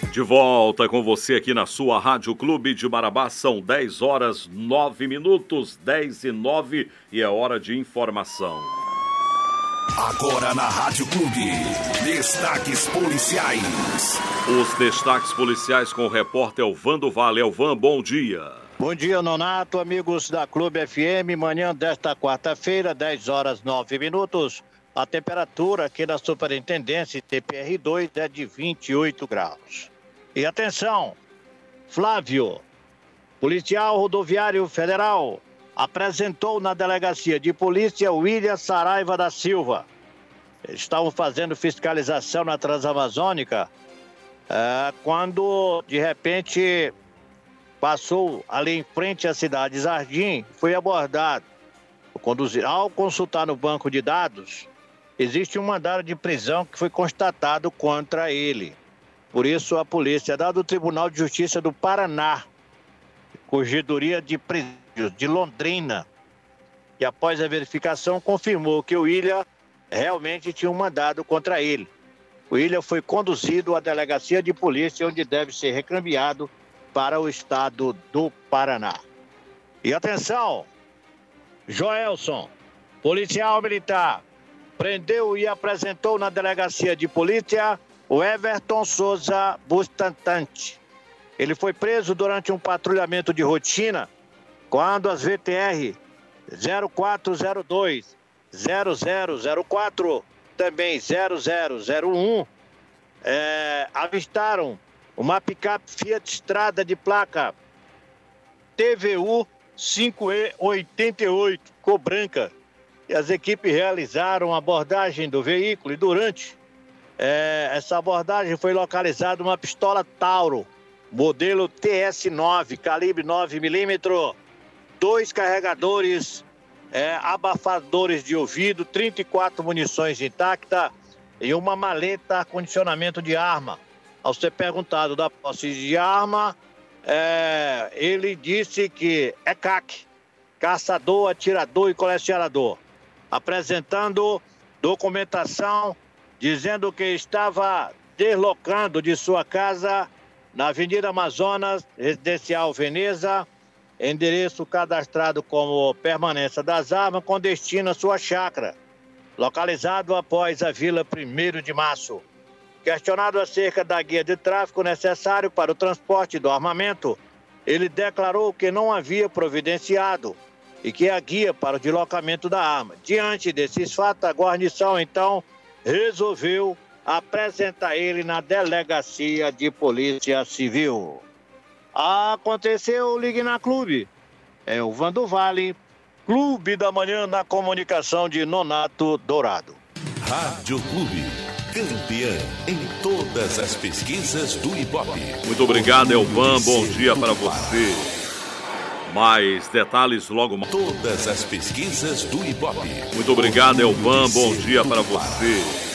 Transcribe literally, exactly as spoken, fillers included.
De volta com você aqui na sua Rádio Clube de Marabá, são dez horas nove minutos, dez e nove, e é hora de informação. Agora na Rádio Clube, destaques policiais. Os destaques policiais com o repórter Elvan do Vale. Elvan, bom dia. Bom dia, Nonato, amigos da Clube F M, manhã desta quarta-feira, dez horas nove minutos. A temperatura aqui na Superintendência T P R dois é de vinte e oito graus. E atenção, Flávio, policial rodoviário federal, apresentou na delegacia de polícia William Saraiva da Silva. Eles estavam fazendo fiscalização na Transamazônica é, quando, de repente, passou ali em frente à cidade Jardim, foi abordado. Ao consultar no banco de dados, existe um mandado de prisão que foi constatado contra ele. Por isso, a polícia, dado o Tribunal de Justiça do Paraná, Corregedoria de Presídios de Londrina, e após a verificação confirmou que o William realmente tinha um mandado contra ele. O William foi conduzido à delegacia de polícia, onde deve ser recambiado para o estado do Paraná. E atenção, Joelson, policial militar, prendeu e apresentou na delegacia de polícia o Everton Souza Bustantante. Ele foi preso durante um patrulhamento de rotina quando as V T R zero quatro zero dois, zero zero zero quatro, também zero zero zero um, é, avistaram uma picape Fiat Strada de placa T V U cinco E oitenta e oito, cor branca. E as equipes realizaram a abordagem do veículo e durante é, essa abordagem foi localizada uma pistola Tauro, modelo T S nove, calibre nove milímetros, dois carregadores, é, abafadores de ouvido, trinta e quatro munições intactas e uma maleta acondicionamento de arma. Ao ser perguntado da posse de arma, é, ele disse que é C A C, caçador, atirador e colecionador, apresentando documentação dizendo que estava deslocando de sua casa na Avenida Amazonas, Residencial Veneza, endereço cadastrado como permanência das armas com destino à sua chácara, localizado após a Vila primeiro de março. Questionado acerca da guia de tráfego necessário para o transporte do armamento, ele declarou que não havia providenciado e que a guia para o deslocamento da arma. Diante desses fatos, a guarnição, então, resolveu apresentar ele na delegacia de polícia civil. Aconteceu, ligue na Clube. É o Van do Vale, Clube da Manhã na comunicação de Nonato Dourado. Rádio Clube, campeã em todas as pesquisas do Ibope. Muito obrigado, Elvan, bom dia para você. Mais detalhes logo mais. Todas as pesquisas do Ibope. Muito obrigado, Elvan, bom dia para você.